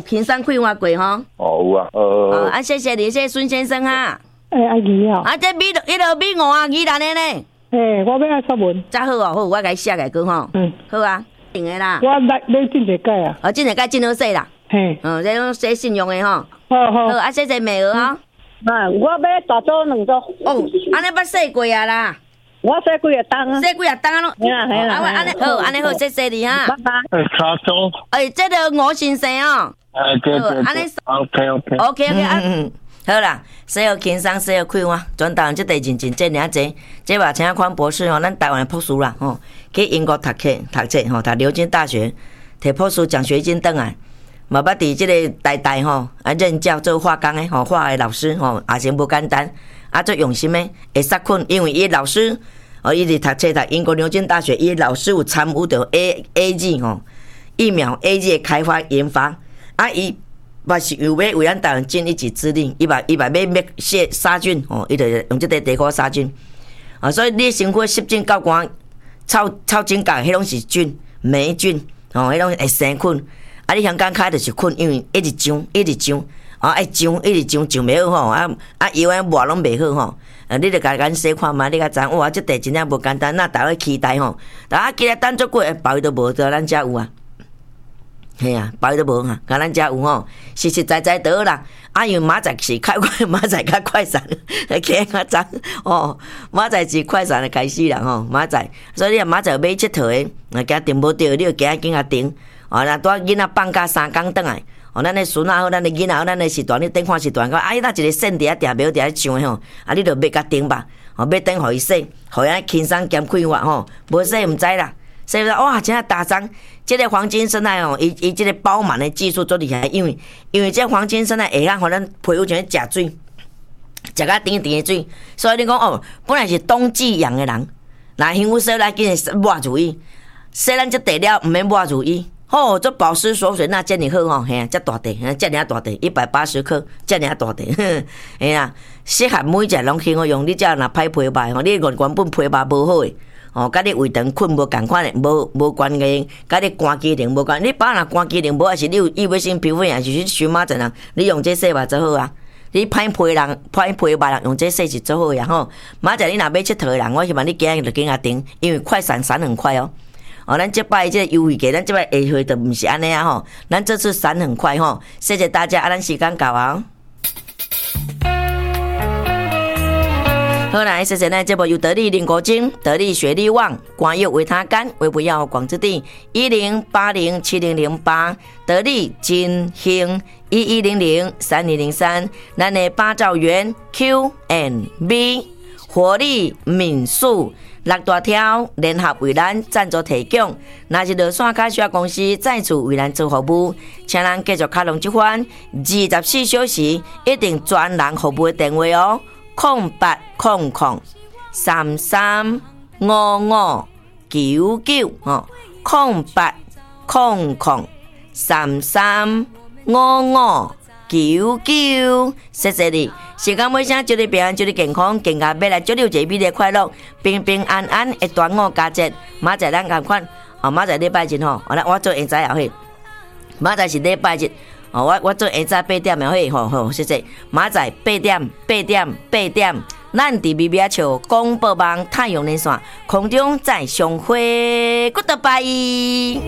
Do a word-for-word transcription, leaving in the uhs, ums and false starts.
轻松开发过吼？ 哦，有啊，呃， 啊，谢谢你，谢谢孙先生哈。 诶，阿姨啊， 啊，这米一路米五啊，宜兰的呢？ 诶，我要爱出门。 真好哦，好，我甲伊写来讲吼。 嗯， 好啊，定的啦。 我来来进一届啊。 哦，进一届进好势啦。 嘿， 嗯，这种写信用的吼。 好好。 好，啊，谢谢美娥啊。 啊，我要大组两组。 哦，安尼捌洗过啊啦。 我洗几个档啊？ 洗几啊档咯。 系啦系啦。 啊，安尼好，安尼好，谢谢你哈。 拜拜。 呃，差不多。 哎，这个吴先生哦。 哎，对对对。 安尼 OK OK。 OK OK 啊。嗯。好啦，洗好轻松，洗好开花，全台湾这地认真这尔济，这嘛请款博士吼，咱台湾的博士啦吼，去英国读册读册吼，读牛津大学，摕博士奖学金转来，嘛捌伫即个台大吼啊任教做化工的吼，化学老师吼，也是无简单，啊做用心的，会杀困，因为伊老师哦，伊伫读册读英国牛津大学，伊老师有参与着 A A G 吼疫苗 A G 的开发研发，啊伊。嘛是有要为咱台湾尽一己之力，伊嘛伊嘛要灭灭杀菌哦，伊就用即个地沟杀菌啊，所以你身躯湿疹、到寒、臭臭指甲，迄拢是菌、霉菌哦，迄拢会生菌。啊，你香港开就是菌，因为一直上，一直上，啊，爱上，一直上，上袂好吼，啊啊，油啊抹拢袂好吼，啊，你着家己洗看嘛，你甲知哇，即地真正无简单，那大家期待吼，大家期待等足久，包伊都无得，咱遮有啊。嘿啊，包都无哈，甲咱遮有吼，实实在在得啦。啊，因为马仔是快快，马仔较快闪，起较早哦。马仔是快闪的开始啦吼，马仔，所以你啊马仔买佚佗的，啊，惊订无着，你就惊紧啊订。哦，那带囡仔放假三工转来，哦，咱的孙仔好，咱的囡仔好，咱的时段，你等看时段，讲啊，伊那一个线伫遐定庙伫遐上吼，啊，你着买甲订吧，哦，要等互伊洗，互伊轻松兼开发吼，无洗毋知啦。所以说哇，真啊大张！这个黄金生态哦，伊伊这个饱满的技术做厉害，因为因为这黄金生态会让互咱皮肤像食水，食甲甜甜的水。所以你讲哦，本来是冬季养的人，那幸福洗来紧抹乳液，洗咱这地了，毋免抹乳液。哦，这保湿锁水那遮尔好吼，嘿啊，遮大地，遮尔大地，一百八十克，遮尔大地，嘿啊，适合每一个人拢轻好用。你只若歹皮肤吼，你原原本皮肤无好诶。哦，甲你胃肠困无共款诶，无无关系，甲你肝机能无关。你把若肝机能无，还是你有异位性皮肤炎，还是去荨麻疹人，你用这洗嘛最好啊。你歹皮人、歹皮肤人用这洗是最好呀吼。明仔你若要佚佗诶人，我希望你今日就紧啊订，因为快闪闪很快哦。哦，咱这摆这个优惠价，咱这摆下回就毋是安尼啊吼。咱这次闪很快吼，谢谢大家，啊，咱时间到啊。好啦，谢谢咱节目由得力林国精、得力雪力旺、广药维他干、维不药广之地一零八零七零零八，得力金兴一一零零三零零三，咱的八兆元 Q and B 活力民宿。六大条联合为咱赞助提供，若是落线卡需要公司再次为咱做服务，请咱继续卡拢这款二十四小时一定专人服务的电话哦。空八空空三三五五九九哦，空八空空三三五五九九，谢谢你。时间尾声，祝你平安，祝你健康，健康要来，祝你有一个美丽快乐、平平安安的端午佳节。明仔咱同款，哦，明仔礼拜日吼，我我做下早也好，明仔是礼拜日。哦，我我做下早八點又好，吼吼，謝謝。明仔八點八點八點，咱佇咪咪笑廣播網太陽連線空中再相會 ，Goodbye。